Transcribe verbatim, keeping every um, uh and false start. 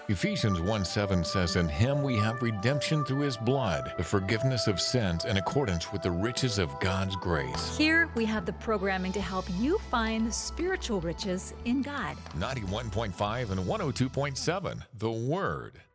Ephesians one seven says, "In him we have redemption through his blood, the forgiveness of sins in accordance with the riches of God's grace." Here we have the programming to help you find the spiritual riches in God. ninety-one point five and one oh two point seven, The Word.